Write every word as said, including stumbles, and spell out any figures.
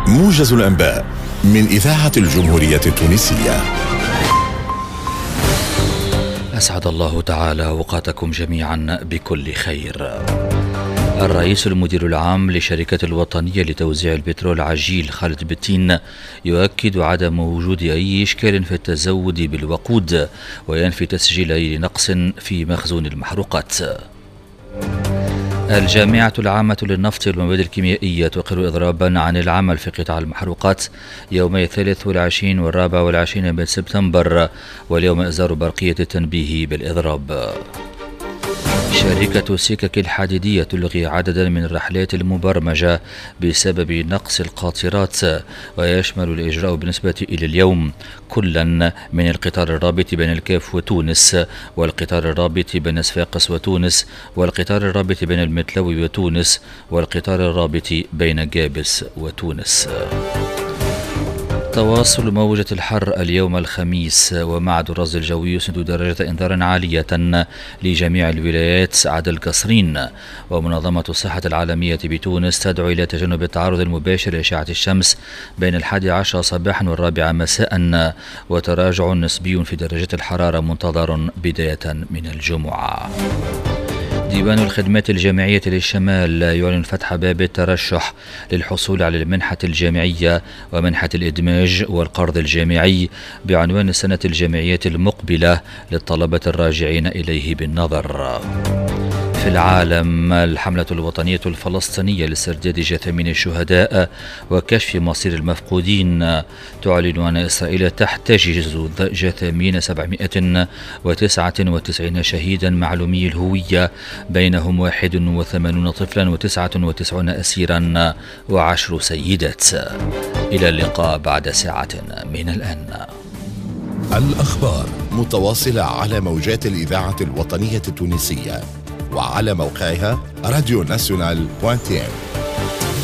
موجز الأنباء من إذاعة الجمهورية التونسية. أسعد الله تعالى أوقاتكم جميعا بكل خير. الرئيس المدير العام لشركة الوطنية لتوزيع البترول عجيل خالد بتين يؤكد عدم وجود أي إشكال في التزود بالوقود، وينفي تسجيل أي نقص في مخزون المحروقات. الجامعة العامة للنفط والمواد الكيميائية تقر إضرابا عن العمل في قطاع المحروقات يومي الثالث والعشرين والرابع والعشرين من سبتمبر، واليوم إصدار برقية التنبيه بالإضراب. شركة السكك الحديدية تلغي عددا من الرحلات المبرمجة بسبب نقص القاطرات، ويشمل الإجراء بالنسبة إلى اليوم كلا من القطار الرابط بين الكاف وتونس، والقطار الرابط بين صفاقس وتونس، والقطار الرابط بين المتلوي وتونس، والقطار الرابط بين جابس وتونس. تواصل موجة الحر اليوم الخميس، ومعهد الرصد الجوي يسند درجة إنذار عالية لجميع الولايات عدا القصرين. ومنظمة الصحة العالمية بتونس تدعو إلى تجنب التعرض المباشر لأشعة الشمس بين الحادي عشر صباحا والرابعة مساء، وتراجع نسبي في درجة الحرارة منتظر بداية من الجمعة. ديوان الخدمات الجامعية للشمال يعلن فتح باب الترشح للحصول على المنحة الجامعية ومنحة الإدماج والقرض الجامعي بعنوان السنة الجامعية المقبلة للطلبة الراجعين إليه بالنظر. في العالم، الحملة الوطنية الفلسطينية لاسترداد جثامين الشهداء وكشف مصير المفقودين تعلن أن إسرائيل تحتجز جثامين سبعمائة وتسعة وتسعين شهيدا معلومي الهوية، بينهم واحد وثمانون طفلا وتسعة وتسعون أسيرا وعشر سيدات. إلى اللقاء بعد ساعة من الآن. الأخبار متواصلة على موجات الإذاعة الوطنية التونسية وعلى موقعها راديو ناسيونال دوت تي إم.